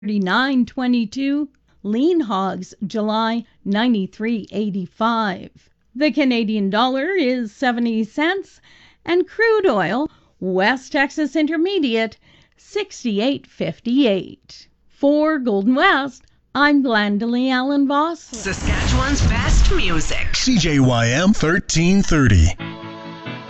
$39.22. Lean hogs, July, $93.85. The Canadian dollar is 70 cents, and crude oil, West Texas Intermediate, 68.58. For Golden West, I'm Glendalee Allen Voss. Saskatchewan's best music. CJYM 1330.